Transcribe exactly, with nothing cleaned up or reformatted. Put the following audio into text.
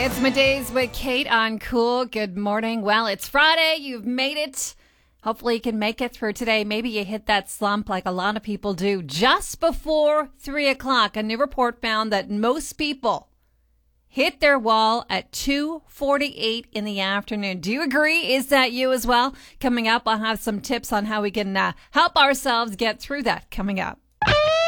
It's Middays with Kate on Cool. Good morning. Well, it's Friday. You've made it. Hopefully you can make it through today. Maybe you hit that slump like a lot of people do just before three o'clock. A new report found that most people hit their wall at two forty-eight in the afternoon. Do you agree? Is that you as well? Coming up, I'll have some tips on how we can uh, help ourselves get through that coming up.